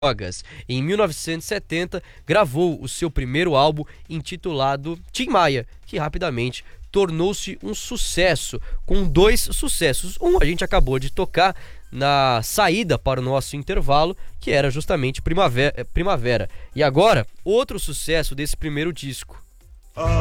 drogas. Em 1970, gravou o seu primeiro álbum intitulado Tim Maia, que rapidamente tornou-se um sucesso, com 2 sucessos. Um a gente acabou de tocar na saída para o nosso intervalo, que era justamente Primavera. E agora, outro sucesso desse primeiro disco.